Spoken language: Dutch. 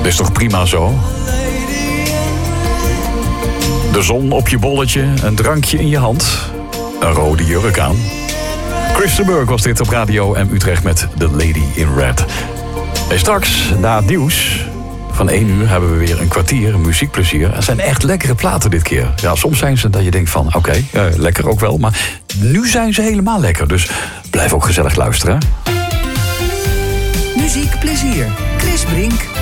is toch prima zo? De zon op je bolletje, een drankje in je hand, een rode jurk aan. Chris de Burgh was dit op Radio M Utrecht met The Lady in Red. En straks, na het nieuws van 1 uur, hebben we weer een kwartier muziekplezier. Het zijn echt lekkere platen dit keer. Ja, soms zijn ze dat je denkt van, oké, lekker ook wel. Maar nu zijn ze helemaal lekker, dus blijf ook gezellig luisteren. Muziekplezier. Chris Brink.